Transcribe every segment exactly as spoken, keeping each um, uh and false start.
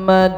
محمد.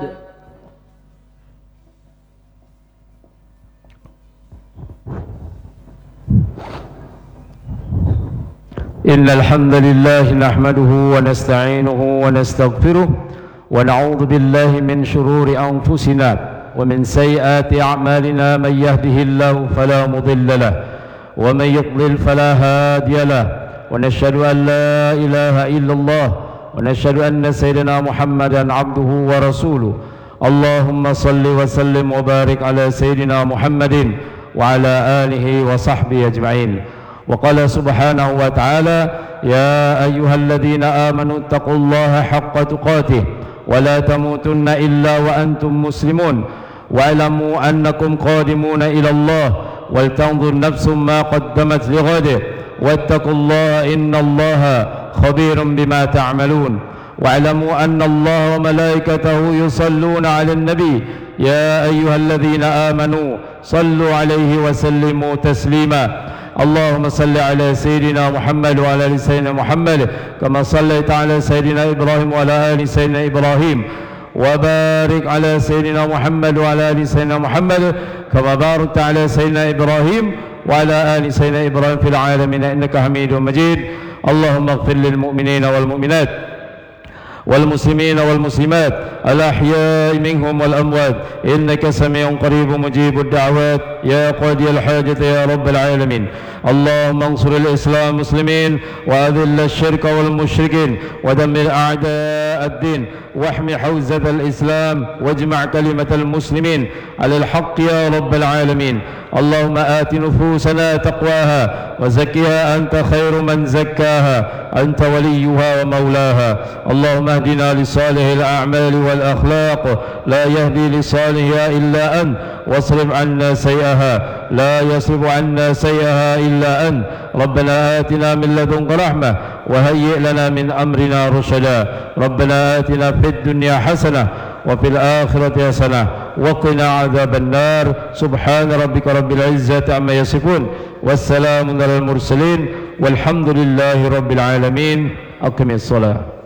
إن الحمد لله نحمده ونستعينه ونستغفره ونعوذ بالله من شرور أنفسنا ومن سيئات أعمالنا. من يهده الله فلا مضل له ومن يضلل فلا هادي له، ونشهد أن لا إله إلا الله، ونشهد أن سيدنا محمدا عبده ورسوله. اللهم صل وسلم وبارك على سيدنا محمد وعلى آله وصحبه أجمعين. وقال سبحانه وتعالى: يا أيها الذين آمنوا اتقوا الله حق تقاته ولا تموتن إلا وأنتم مسلمون، واعلموا أنكم قادمون إلى الله، ولتنظر نفس ما قدمت لغد، واتقوا الله إن الله خبير بما تعملون. واعلموا أن الله وملائكته يصلون على النبي، يا أيها الذين آمنوا صلوا عليه وسلموا تسليما. اللهم صل على سيدنا محمد وعلى آل سيدنا محمد كما صليت على سيدنا إبراهيم وعلى آل سيدنا إبراهيم، وبارك على سيدنا محمد وعلى آل سيدنا محمد كما باركت على سيدنا إبراهيم وعلى آل سيدنا إبراهيم في العالمين إنك حميد مجيد. اللهم اغفر للمؤمنين والمؤمنات والمسلمين والمسلمات الأحياء منهم والأموات إنك سميع قريب مجيب الدعوات يا قاضي الحاجة يا رب العالمين. اللهم انصر الإسلام والمسلمين وأذل الشرك والمشركين ودمر أعداء الدين واحمي حوزة الإسلام واجمع كلمة المسلمين على الحق يا رب العالمين. اللهم آت نفوسنا تقواها وزكها أنت خير من زكاها، أنت وليها ومولاها. اللهم اهدنا لصالح الأعمال والأخلاق، لا يهدي لصالحها إلا أنت، واصرف عنا سيئها، لا يصرف عنا سيئها إلا أنت. ربنا آتنا من لدنك رحمة وهيئ لنا من أمرنا رشدا. ربنا آتنا في الدنيا حسنة وفي الآخرة حسنة وقنا عذاب النار. سبحان ربك رب العزة عما يصفون والسلام على المرسلين والحمد لله رب العالمين. أقم الصلاة.